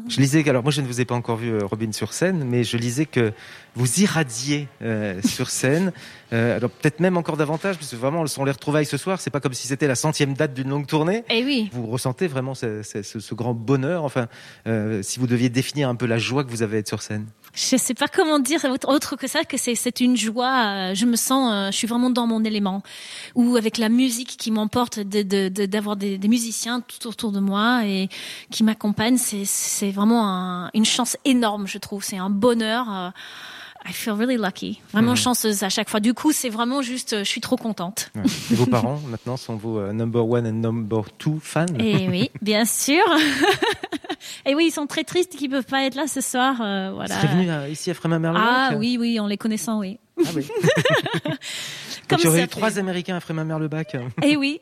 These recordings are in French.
Je lisais, alors moi je ne vous ai pas encore vu Robin sur scène, mais je lisais que vous irradiez sur scène, alors peut-être même encore davantage, parce que vraiment sont les retrouvailles ce soir, c'est pas comme si c'était la 100e date d'une longue tournée. Eh oui. Vous ressentez vraiment ce grand bonheur, enfin, si vous deviez définir un peu la joie que vous avez à être sur scène. Je sais pas comment dire autre que ça, que c'est une joie. Je me sens, je suis vraiment dans mon élément. Ou avec la musique qui m'emporte, d'avoir des musiciens tout autour de moi et qui m'accompagnent, c'est vraiment une chance énorme, je trouve. C'est un bonheur. I feel really lucky. Vraiment chanceuse à chaque fois. Du coup, c'est vraiment juste, je suis trop contente. Ouais. Et vos parents, maintenant, sont vos number one and number two fans? Et oui, bien sûr. Et oui, ils sont très tristes qu'ils peuvent pas être là ce soir. Voilà. Vous serez venu ici à Frémin-Merlebac? Ah oui, en les connaissant, oui. Ah oui. Donc il y aurait eu 3 Américains à Frémin-Merlebac. Eh oui.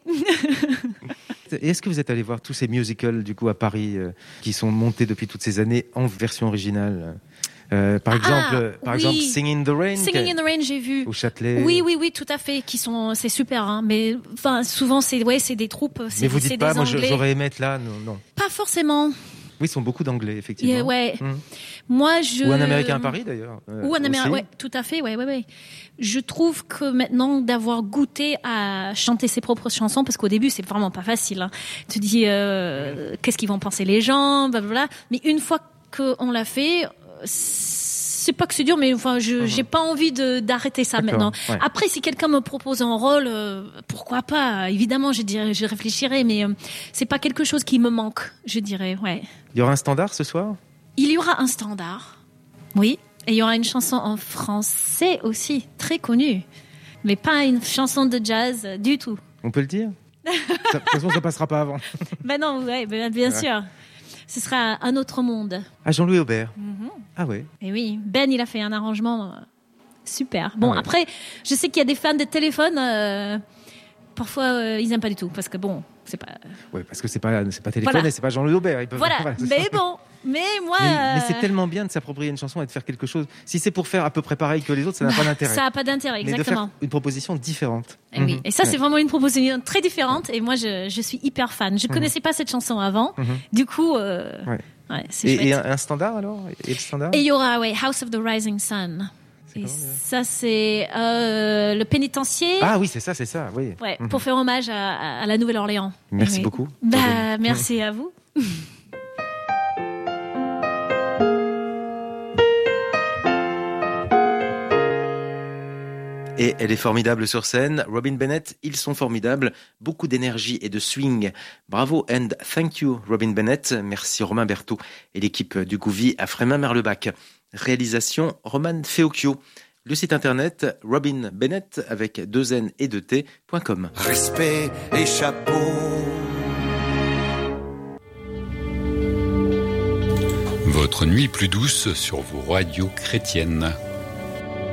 Et est-ce que vous êtes allé voir tous ces musicals du coup à Paris qui sont montés depuis toutes ces années en version originale? Par exemple, Singing in the Rain. Singing in the Rain, j'ai vu. Au Châtelet. Oui, tout à fait. C'est super, hein. Mais enfin, souvent c'est des troupes. Mais vous dites pas, moi Anglais. j'aurais aimé être là, non. Pas forcément. Oui, ils sont beaucoup d'anglais, effectivement. Yeah, ouais. Moi, Ou un Américain à Paris, d'ailleurs. Ou un Américain, ouais, tout à fait, ouais. Je trouve que maintenant, d'avoir goûté à chanter ses propres chansons, parce qu'au début, c'est vraiment pas facile, hein. Tu te dis, qu'est-ce qu'ils vont penser les gens, blablabla. Mais une fois qu'on l'a fait, c'est pas que c'est dur, mais enfin, j'ai pas envie d'arrêter ça maintenant. Ouais. Après, si quelqu'un me propose un rôle, pourquoi pas? Évidemment, je réfléchirai, mais c'est pas quelque chose qui me manque, je dirais, ouais. Il y aura un standard ce soir? Il y aura un standard, oui. Et il y aura une chanson en français aussi, très connue. Mais pas une chanson de jazz du tout. On peut le dire? De toute façon, ça passera pas avant. Ben non, ouais, bien sûr. Ce sera Un autre monde. Ah, Jean-Louis Aubert. Ah ouais. Et oui, Ben, il a fait un arrangement super. Bon, après, je sais qu'il y a des fans de téléphone. Parfois, ils n'aiment pas du tout, parce que bon, c'est pas... Oui, parce que c'est pas téléphone et c'est pas Jean-Louis Aubert. Ils peuvent... Mais bon, mais moi... Mais c'est tellement bien de s'approprier une chanson et de faire quelque chose. Si c'est pour faire à peu près pareil que les autres, ça n'a pas d'intérêt. Ça n'a pas d'intérêt, exactement. Mais de faire une proposition différente. Et oui. Et ça, c'est vraiment une proposition très différente. Et moi, je suis hyper fan. Je connaissais pas cette chanson avant. Du coup, c'est chouette. Et un standard alors? Et le standard? Et il y aura, House of the Rising Sun. Et ça, c'est le pénitencier. Ah oui, c'est ça, oui. Ouais, pour faire hommage à la Nouvelle-Orléans. Merci beaucoup. Merci à vous. Et elle est formidable sur scène. Robin Bennett, ils sont formidables. Beaucoup d'énergie et de swing. Bravo and thank you, Robin Bennett. Merci Romain Berthaud et l'équipe du Gouvy à Frémin-Merlebac. Réalisation Roman Feocchio. Le site internet Robin Bennett avec 2 N et 2 T.com. Respect et chapeau. Votre nuit plus douce sur vos radios chrétiennes.